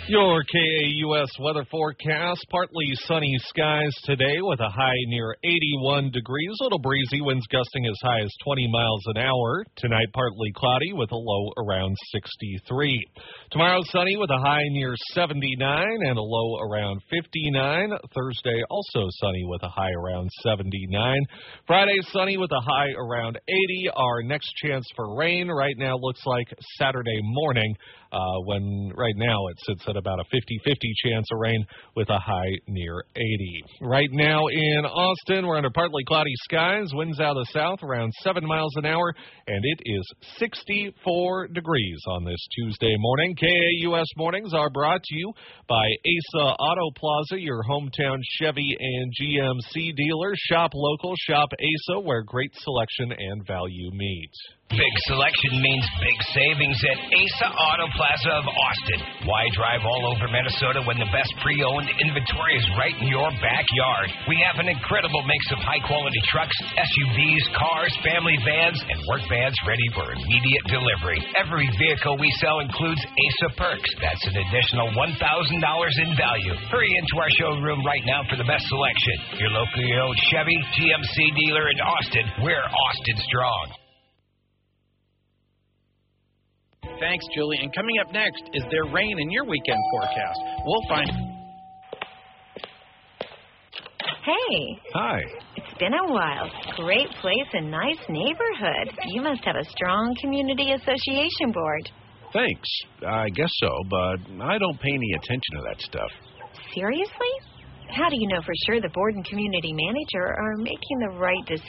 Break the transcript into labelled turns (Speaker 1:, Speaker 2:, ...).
Speaker 1: Your KAUS weather forecast, partly sunny skies today with a high near 81 degrees. A little breezy, winds gusting as high as 20 miles an hour. Tonight, partly cloudy with a low around 63. Tomorrow, sunny with a high near 79 and a low around 59. Thursday, also sunny with a high around 79. Friday, sunny with a high around 80. Our next chance for rain right now looks like Saturday morning, when right now it sits at about a 50-50 chance of rain with a high near 80. Right now in Austin, we're under partly cloudy skies, winds out of the south around 7 miles an hour, and it is 64 degrees on this Tuesday morning. KAUS Mornings are brought to you by Asa Auto Plaza, your hometown Chevy and GMC dealer. Shop local, shop Asa, where great selection and value meet.
Speaker 2: Big selection means big savings at Asa Auto Plaza of Austin. Why drive all over Minnesota when the best pre-owned inventory is right in your backyard? We have an incredible mix of high-quality trucks, SUVs, cars, family vans, and work vans ready for immediate delivery. Every vehicle we sell includes Asa Perks. That's an additional $1,000 in value. Hurry into our showroom right now for the best selection. Your locally owned Chevy, GMC dealer in Austin. We're Austin strong.
Speaker 3: Thanks, Julie. And coming up next, is there rain in your weekend forecast? We'll find...
Speaker 4: Hey.
Speaker 5: Hi.
Speaker 4: It's been a while. Great place and nice neighborhood. You must have a strong community association board.
Speaker 5: Thanks. I guess so, but I don't pay any attention to that stuff.
Speaker 4: Seriously? How do you know for sure the board and community manager are making the right decision?